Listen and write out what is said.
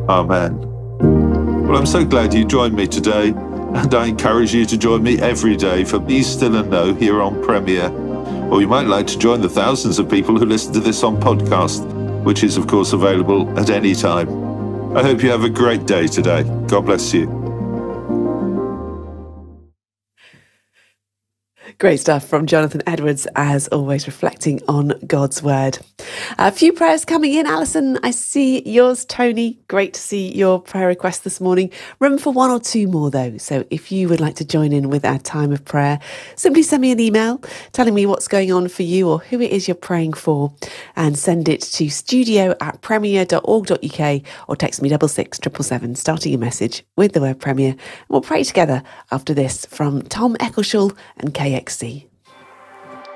Amen. Well, I'm so glad you joined me today, and I encourage you to join me every day for Be Still and Know here on Premier. Or you might like to join the thousands of people who listen to this on podcast, which is, of course, available at any time. I hope you have a great day today. God bless you. Great stuff from Jonathan Edwards, as always, reflecting on God's word. A few prayers coming in. Alison, I see yours. Tony, great to see your prayer request this morning. Room for one or two more, though. So if you would like to join in with our time of prayer, simply send me an email telling me what's going on for you or who it is you're praying for, and send it to studio@premier.org.uk or text me 66777, starting a message with the word Premier. And we'll pray together after this from Tom Eccleshall and KXC.